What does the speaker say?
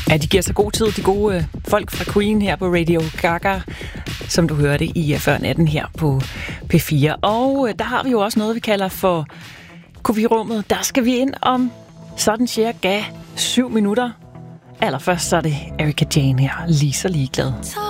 Ja, de giver sig god tid, de gode folk fra Queen her på Radio Gaga, som du hørte i før natten her på P4. Og der har vi jo også noget, vi kalder for Koffierummet. Der skal vi ind om sådan cirka 7 minutter. Allerførst så er det Erika Jane her, lige så ligeglad.